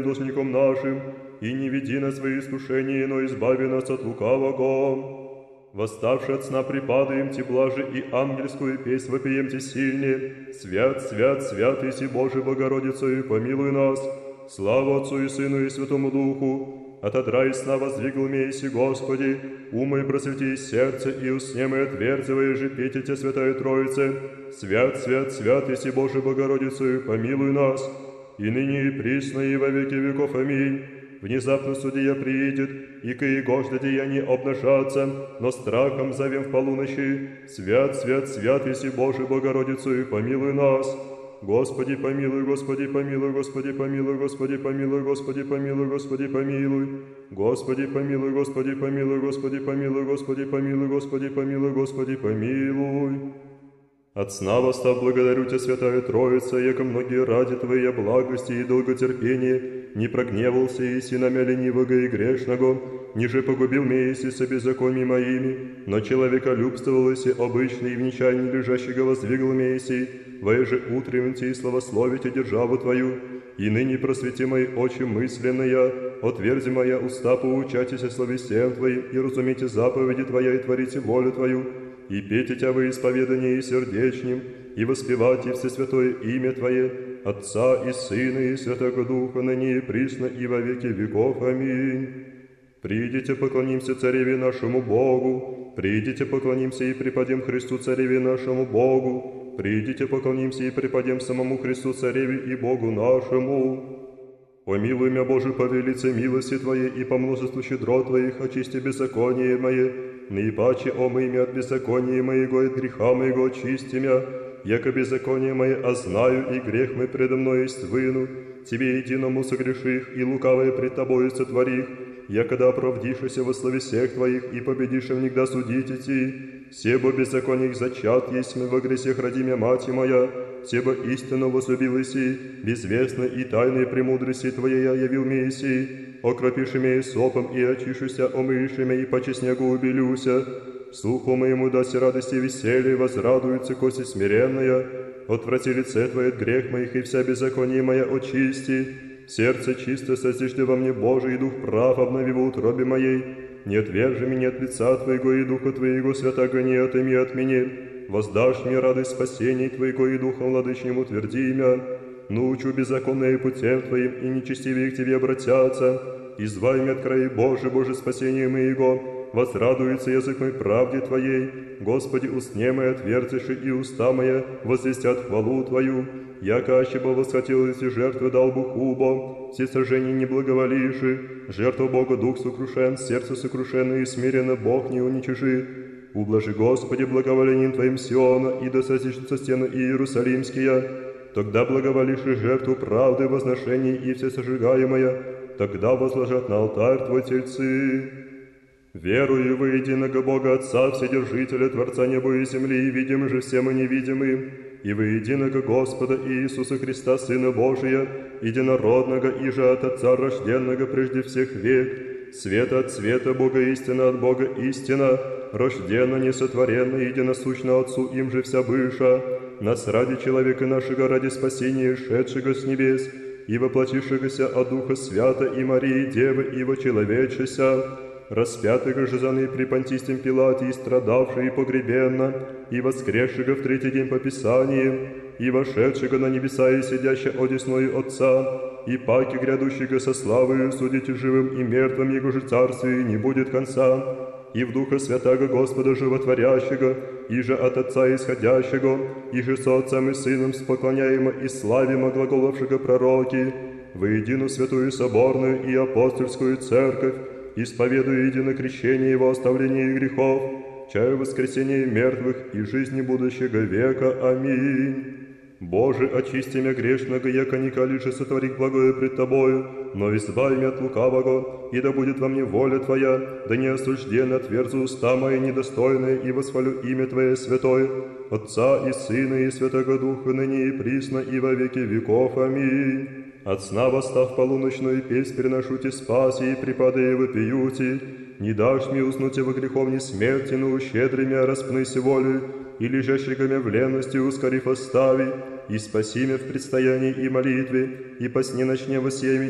должником нашим, и не веди нас в свои искушения, но избави нас от лукавого. Восставши от сна припадаем тепла же, и ангельскую песнь вопиемте сильнее. Свят, свят, свят, иси Боже Богородицею, помилуй нас. Слава Отцу и Сыну и Святому Духу. Отодрай из сна воздвигл мейси, Господи, умой просвети сердце, и уснем и отверзывая же пейте Тебя, Святая Троице. Свят, свят, свят, иси Боже Богородицею, помилуй нас. И ныне и присно, и во веки веков. Аминь. Внезапно судья приидет, и коего жда деяния обнажаться, но страхом зовем в полуночи. Свят, свят, свят, иси Боже Богородицею, помилуй нас. Господи, помилуй, Господи, помилуй, Господи, помилуй, Господи, помилуй, Господи, помилуй, Господи, помилуй. Господи, помилуй, Господи, помилуй, Господи, помилуй, Господи, помилуй, Господи, помилуй, Господи, помилуй. От сна восстав, благодарю Тебя, Святая Троица, яко многие ради Твоей благости и долготерпения не прогневался иси на мя ленивого и грешного, ниже погубил меня иси со беззакониями моими, но человеколюбствовал иси обычный и в нечаянии лежащего воздвигл меня иси, воеже утренните и славословите державу Твою, и ныне просвети мои очи мысленные, отверзи моя уста, поучайтесь о слове всем Твоим, и разумейте заповеди Твоя, и творите волю Твою, и пейте Тебя во исповедании и сердечнем, и воспевайте всесвятое имя Твое, Отца и Сына и Святого Духа, ныне и присно и во веки веков. Аминь. Придите, поклонимся Цареве нашему Богу, придите, поклонимся и преподем Христу Цареве нашему Богу, придите, поклонимся и преподем самому Христу Цареве и Богу нашему. Помилуй меня, Боже, по велице милости Твоей и по множеству щедрот Твоих, очисти беззаконие мое, наипаче омый меня от беззакония моего и от греха моего очисти меня, яко беззаконие мое ознаю, и грех мой предо мной есть выну, Тебе единому согреших, и лукавое пред Тобою сотворих, якода оправдишься во слове всех Твоих, и победишь внегда судить идти. Себо беззаконий зачат есть мы во гресех ради мя мать моя, себо истинно возлюбилась и, безвестно и тайной премудрости Твоей я явил мне иси, окропиши меня сопом и очишуся, омыши меня и по снегу убелюся. Слуху моему даси радости и веселье, возрадуется коси смиренная, отврати лице Твое от грех моих, и вся беззаконие моя очисти. Сердце чисто созижди во мне, Боже, и дух прав обнови в утробе моей. Не отвержи меня от лица Твоего, и духа Твоего, святаго, не отыми от меня. Воздашь мне радость спасения Твоего, и духом владычним утверди имя. Научу беззаконные путем Твоим, и нечестивые к Тебе обратятся. Избави меня от краи Божий, Боже, спасение моего. Возрадуется язык мой правде Твоей. Господи, устне мои отверзиши, и уста моя возвестят хвалу Твою. Яко аще бы восхотелось, и жертвы дал бы хубо, все сожжения не благоволиши, жертву Бога дух сокрушен, сердце сокрушено и смиренно Бог не уничижи. Ублажи, Господи, благоволением Твоим Сиона, и да сосишься стены Иерусалимские. Тогда благоволишь и жертву правды, возношений и все сожигаемое, тогда возложат на алтарь Твой тельцы. Верую во единого Бога Отца, Вседержителя, Творца неба и земли, и видимы же всем и невидимым, и во единого Господа Иисуса Христа, Сына Божия, единородного, иже от Отца рожденного прежде всех век, света от света, Бога истина от Бога истина, рожденно, несотворенно, единосущно Отцу, им же вся быша, нас ради человека нашего, ради спасения, шедшего с небес, и воплотившегося от Духа Свята и Марии Девы, и вочеловечеся, распятого же за ныне при Понтистем Пилате, и страдавшего и погребенно, и воскресшего в третий день по Писаниям, и вошедшего на небеса и сидящего одесною Отца, и паки грядущего со славою судите живым и мертвым, Его же царствию не будет конца, и в Духа Святаго Господа Животворящего, и же от Отца исходящего, и же со Отцем и Сыном споклоняемо и славимо глаголовшего пророки, воедино святую соборную и апостольскую церковь, исповедую едино крещение Его оставления грехов, чаю воскресения мертвых и жизни будущего века. Аминь. Боже, очисти меня грешного, яко николи же сотворить благое пред Тобою, но избави меня от лукавого, и да будет во мне воля Твоя, да не осужденно отверзу уста мои недостойные, и восхвалю имя Твое святое, Отца и Сына и Святого Духа, ныне и присно, и во веки веков. Аминь. От сна восстав полуночную песнь переношу Те спаси, и припадая вопиюти, не дашь мне уснуть во греховне смерти, но ущедри меня распныси волю, и лежащего меня в ленности ускорив остави, и спаси меня в предстоянии и молитве, и по сне ночне во семи